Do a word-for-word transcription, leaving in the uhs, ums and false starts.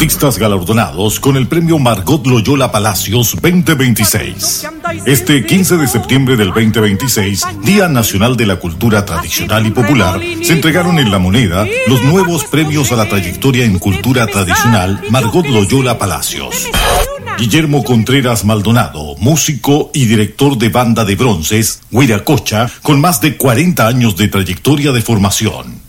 artistas galardonados con el premio Margot Loyola Palacios veinte veintiséis. Este quince de septiembre del veinte veintiséis, Día Nacional de la Cultura Tradicional y Popular, se entregaron en La Moneda los nuevos premios a la trayectoria en cultura tradicional Margot Loyola Palacios. Guillermo Contreras Maldonado, músico y director de banda de bronces, Huiracocha, con más de cuarenta años de trayectoria de formación.